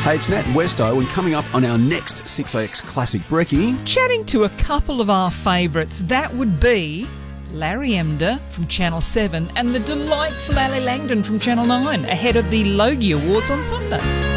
Hey, it's Nat and Westo, and coming up on our next 6AX Classic Brekkie, Chatting to a couple of our favourites, that would be Larry Emder from Channel 7 and the delightful Ali Langdon from Channel 9, ahead of the Logie Awards on Sunday.